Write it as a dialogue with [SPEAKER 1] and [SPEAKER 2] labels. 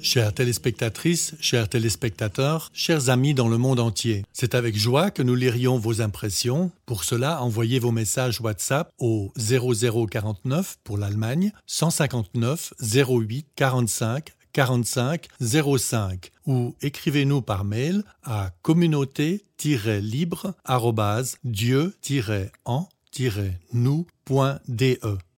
[SPEAKER 1] Chères téléspectatrices, chers téléspectateurs, chers amis dans le monde entier, c'est avec joie que nous lirions vos impressions. Pour cela, envoyez vos messages WhatsApp au 0049 pour l'Allemagne, 159 08 45 45 05 ou écrivez-nous par mail à communauté-libre@dieu-en-nous.de.